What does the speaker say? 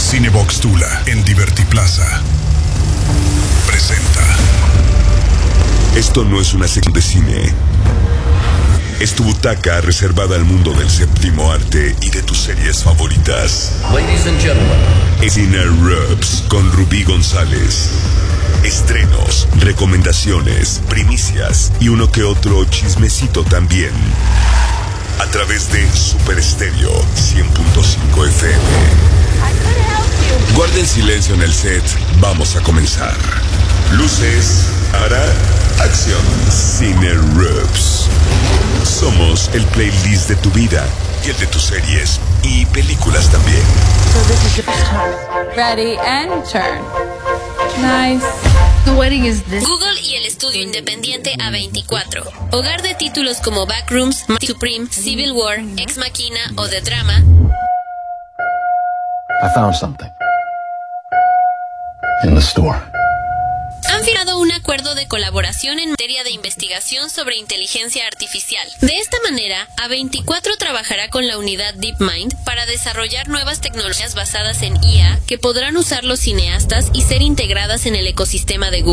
Cinebox Tula en Divertiplaza presenta. Esto no es una sección de cine. Es tu butaca reservada al mundo del séptimo arte y de tus series favoritas. Ladies and gentlemen, Es Cine Rubs con Rubí González. Estrenos, recomendaciones, primicias y uno que otro chismecito también. A través de Super Estéreo 100.5 FM. Guarden silencio en el set. Vamos a comenzar. Luces, ahora, acción. Cine Rubs. Somos el playlist de tu vida y el de tus series y películas también. So this is your turn. Ready and turn. Nice. The wedding is this. Google y el estudio independiente A24, hogar de títulos como Backrooms, Supreme, Civil War, Ex Machina o The Drama, I found something in the store. han firmado un acuerdo de colaboración en materia de investigación sobre inteligencia artificial. De esta manera, A24 trabajará con la unidad DeepMind para desarrollar nuevas tecnologías basadas en IA que podrán usar los cineastas y ser integradas en el ecosistema de Google.